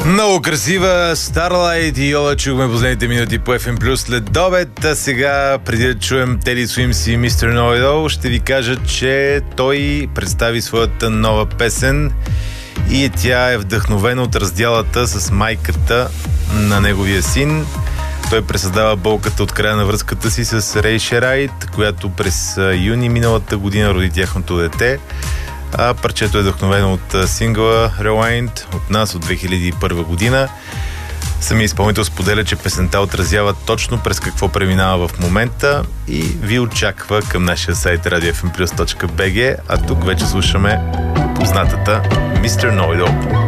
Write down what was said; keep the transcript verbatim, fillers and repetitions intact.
Много красива Starlight и Йола чухме последните минути по Еф Ем Плюс след обед. А сега, преди да чуем Teddy Swims и мистер Know It All, ще ви кажа, че той представи своята нова песен и тя е вдъхновена от разделата с майката на неговия син. Той пресъздава болката от края на връзката си с Рей Шерайт, която през юни миналата година роди тяхното дете. А парчето е вдъхновено от сингъла Rewind от нас от две хиляди и първа година. Самият изпълнител споделя, че песента отразява точно през какво преминава в момента и ви очаква към нашия сайт радио еф ем плюс точка би джи, а тук вече слушаме познатата мистер Know It All.